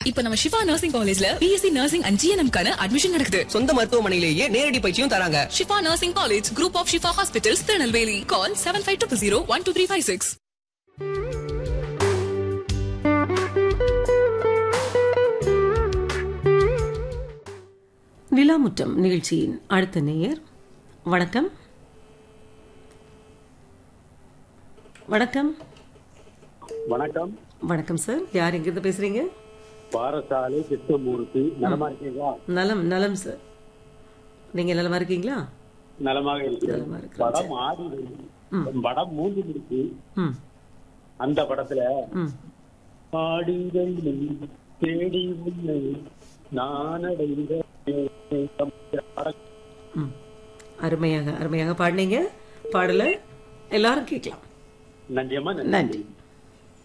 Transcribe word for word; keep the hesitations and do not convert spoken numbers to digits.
இப்ப நம்ம ஷிஃபா நர்சிங் காலேஜ்ல பிஎஸ்சி நர்சிங் அண்ட் ஜிஎன்எம் கான அட்மிஷன் நடக்குது. சொந்த மருத்துவமனையிலேயே நேரடி பயிற்சியும் தராங்க. Shifa nursing college, group of Shifa hospitals, Tirunelveli. Call seven five two zero one two three five six. நிலாமுற்றம் நிகழ்ச்சியின் அடுத்த நேயர். வணக்கம். வணக்கம். வணக்கம். வணக்கம் சார். யார் எங்கிருந்து பேசுறீங்க? பாரசாலை கிருஷ்ணமூர்த்தி. நலமா இருக்கீங்களா? நலம் நலம் சார். நீங்க நலமா இருக்கீங்களா? நலமாக இருக்கிறேன். படம் ஆடி படம் மூன்று இருக்கு. அந்த படத்துல ஆடிகள் தேடி உன்னை நான் அடைந்த அருமையாக அருமையாக பாடினீங்க. பாடல எல்லாரும் கேட்கலாம். நன்றியம்மா. நன்றி.